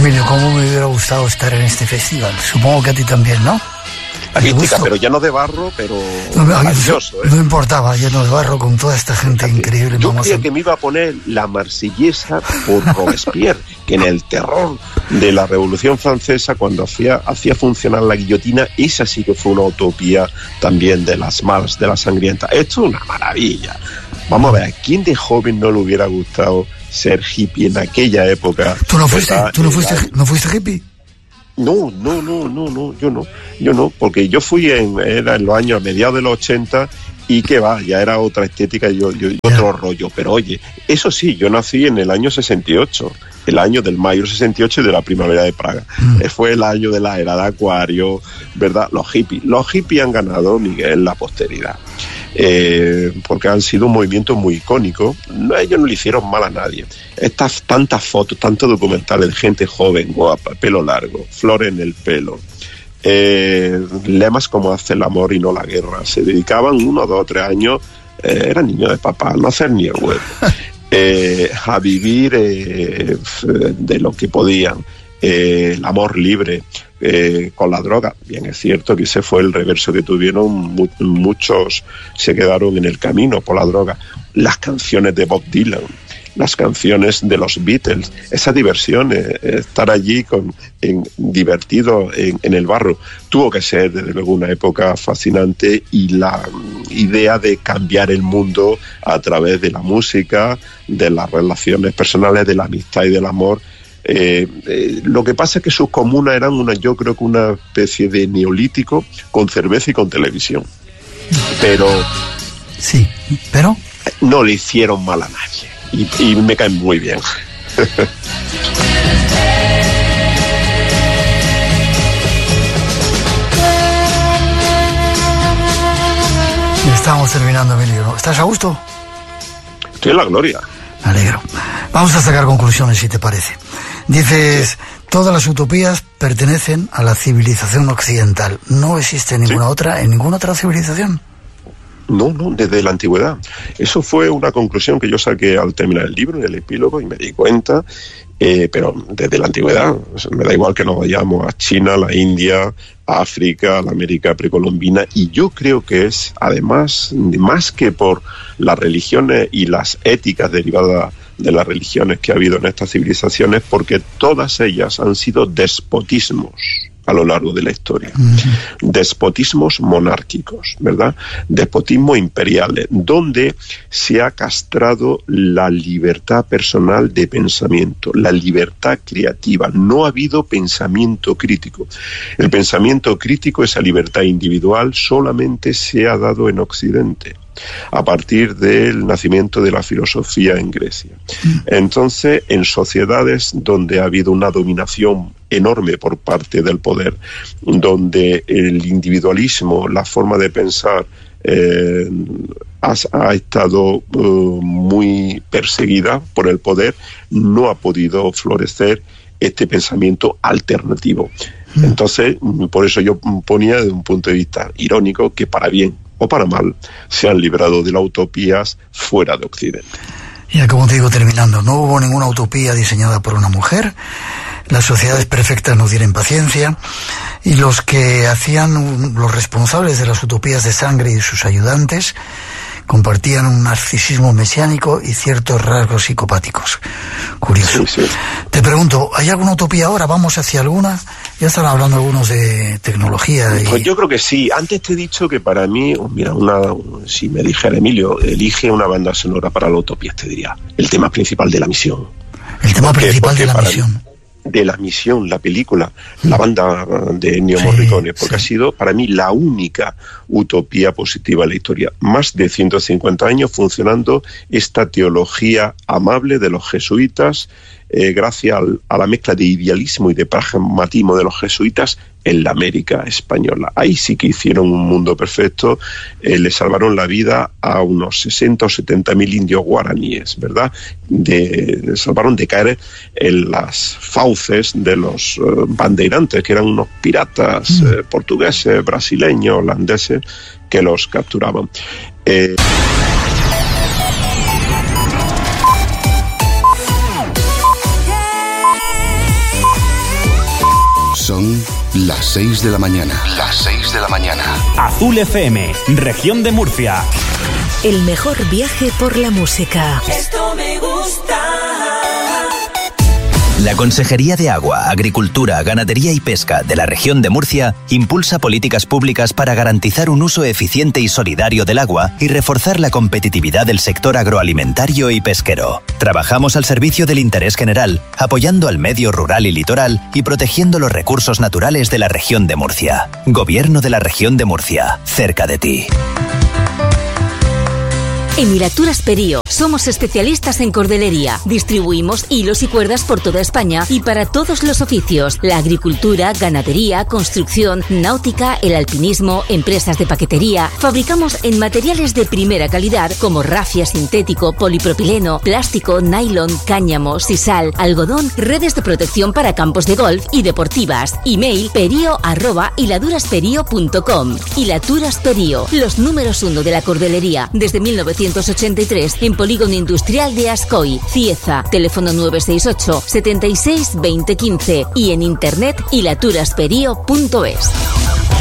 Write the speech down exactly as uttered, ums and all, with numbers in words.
Emilio, ¿cómo me hubiera gustado estar en este festival? Supongo que a ti también, ¿no? Artística, pero lleno de barro, pero no, maravilloso. ¿eh? No importaba, lleno de barro, con toda esta gente Fíjate, increíble. Yo Vamos creía a... que me iba a poner la Marsellesa por Robespierre, que en el terror de la Revolución Francesa, cuando hacía, hacía funcionar la guillotina, esa sí que fue una utopía también de las malas, de las sangrientas. Esto es una maravilla. Vamos a ver, ¿a quién de joven no le hubiera gustado ser hippie en aquella época? ¿Tú no fuiste, ¿tú no fuiste, no fuiste hippie? No, no, no, no, no, yo no, yo no, porque yo fui en, era en los años a mediados de los ochenta y que va, ya era otra estética y yo, yo, otro rollo, pero oye, eso sí, yo nací en el año sesenta y ocho, el año del mayo sesenta y ocho y de la primavera de Praga, mm. fue el año de la era de Acuario, ¿verdad? Los hippies, los hippies han ganado, Miguel, la posteridad. Eh, porque han sido un movimiento muy icónico. No, ellos no le hicieron mal a nadie. Estas tantas fotos, tantos documentales de gente joven, guapa, pelo largo, flores en el pelo, eh, lemas como hace el amor y no la guerra. Se dedicaban uno, dos, tres años, eh, eran niños de papá, no hacer ni el huevo, eh, a vivir eh, de lo que podían. Eh, el amor libre eh, con la droga. Bien, es cierto que ese fue el reverso que tuvieron, mu- muchos se quedaron en el camino por la droga. Las canciones de Bob Dylan, las canciones de los Beatles, esa diversión, eh, estar allí con, en, divertido en, en el barro, tuvo que ser desde luego una época fascinante, y la idea de cambiar el mundo a través de la música, de las relaciones personales, de la amistad y del amor. Eh, eh, lo que pasa es que sus comunas eran una, yo creo que una especie de neolítico con cerveza y con televisión, pero sí, pero no le hicieron mal a nadie y, y me caen muy bien. Estamos terminando, Emilio. ¿Estás a gusto? Estoy en la gloria. Me alegro. Vamos a sacar conclusiones, si te parece. Dices, sí. Todas las utopías pertenecen a la civilización occidental. ¿No existe ninguna sí. otra, en ninguna otra civilización? No, no, desde la antigüedad. Eso fue una conclusión que yo saqué al terminar el libro, en el epílogo, y me di cuenta, eh, pero desde la antigüedad. Me da igual que nos vayamos a China, a la India, a África, a la América precolombina, y yo creo que es, además, más que por las religiones y las éticas derivadas de las religiones que ha habido en estas civilizaciones, porque todas ellas han sido despotismos a lo largo de la historia. Uh-huh. Despotismos monárquicos, ¿verdad? Despotismos imperiales, donde se ha castrado la libertad personal de pensamiento, la libertad creativa. No ha habido pensamiento crítico. El pensamiento crítico, esa libertad individual, solamente se ha dado en Occidente, a partir del nacimiento de la filosofía en Grecia. Entonces, en sociedades donde ha habido una dominación enorme por parte del poder, donde el individualismo, la forma de pensar, eh, ha, ha estado uh, muy perseguida por el poder, no ha podido florecer este pensamiento alternativo. Entonces, por eso yo ponía desde un punto de vista irónico que para bien o para mal se han librado de las utopías fuera de Occidente. Ya, como te digo, terminando, no hubo ninguna utopía diseñada por una mujer, las sociedades perfectas no tienen paciencia, y los que hacían, los responsables de las utopías de Sangre y sus ayudantes, compartían un narcisismo mesiánico y ciertos rasgos psicopáticos. Curioso. Sí, sí. Te pregunto, ¿hay alguna utopía ahora? ¿Vamos hacia alguna? Ya están hablando algunos de tecnología. Y... Pues yo creo que sí. Antes te he dicho que para mí, mira, una, si me dijera Emilio, elige una banda sonora para la utopía, te diría el tema principal de la misión. El tema porque, principal porque de la misión. Mí, de la misión, la película, la banda de Ennio sí, Morricone, porque sí. ha sido para mí la única utopía positiva en la historia. Más de ciento cincuenta años funcionando esta teología amable de los jesuitas, eh, gracias al, a la mezcla de idealismo y de pragmatismo de los jesuitas en la América española. Ahí sí que hicieron un mundo perfecto, eh, le salvaron la vida a unos sesenta o setenta mil indios guaraníes, ¿verdad? De, de, salvaron de caer en las fauces de los uh, bandeirantes, que eran unos piratas eh, portugueses, brasileños, holandeses, que los capturaban. Eh, Son las seis de la mañana. Las seis de la mañana. Azul F M, región de Murcia. El mejor viaje por la música. Esto me gusta. La Consejería de Agua, Agricultura, Ganadería y Pesca de la región de Murcia impulsa políticas públicas para garantizar un uso eficiente y solidario del agua y reforzar la competitividad del sector agroalimentario y pesquero. Trabajamos al servicio del interés general, apoyando al medio rural y litoral y protegiendo los recursos naturales de la región de Murcia. Gobierno de la región de Murcia, cerca de ti. En Hilaturas Perío somos especialistas en cordelería. Distribuimos hilos y cuerdas por toda España y para todos los oficios: la agricultura, ganadería, construcción, náutica, el alpinismo, empresas de paquetería. Fabricamos en materiales de primera calidad como rafia sintético, polipropileno, plástico, nylon, cáñamo, sisal, algodón, redes de protección para campos de golf y deportivas. Email perio arroba hiladurasperio punto com. Hilaturas Perío, los números uno de la cordelería desde mil novecientos ochenta y tres en Polígono Industrial de Ascoy, Cieza. Teléfono nueve seis ocho, setenta y seis, veinte quince y en internet hilaturasperio punto es.